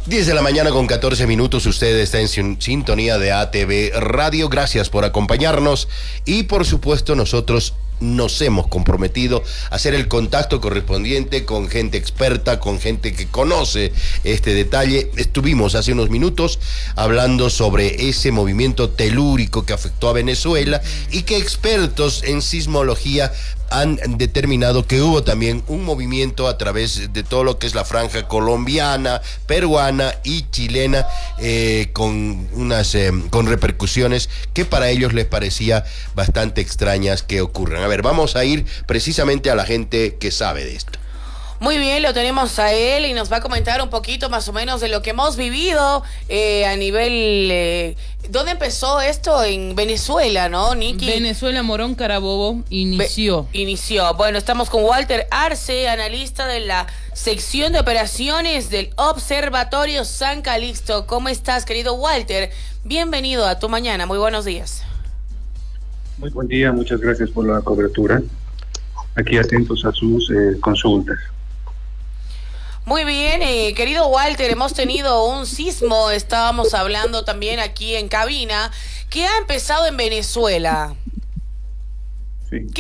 10 de la mañana con 14 minutos, usted está en sintonía de ATV Radio, gracias por acompañarnos y por supuesto nosotros nos hemos comprometido a hacer el contacto correspondiente con gente experta, con gente que conoce este detalle. Estuvimos hace unos minutos hablando sobre ese movimiento telúrico que afectó a Venezuela y que expertos en sismología han determinado que hubo también un movimiento a través de todo lo que es la franja colombiana, peruana y chilena, con repercusiones que para ellos les parecía bastante extrañas que ocurran. A ver, vamos a ir precisamente a la gente que sabe de esto. Muy bien, lo tenemos a él y nos va a comentar un poquito más o menos de lo que hemos vivido a nivel... ¿Dónde empezó esto? En Venezuela, ¿no, Nicky? Venezuela, Morón Carabobo inició. Bueno, estamos con Walter Arce, analista de la sección de operaciones del Observatorio San Calixto. ¿Cómo estás, querido Walter? Bienvenido a Tu Mañana, muy buenos días. Muy buen día, muchas gracias por la cobertura. Aquí atentos a sus consultas. Muy bien, querido Walter, hemos tenido un sismo, estábamos hablando también aquí en cabina, que ha empezado en Venezuela. Sí.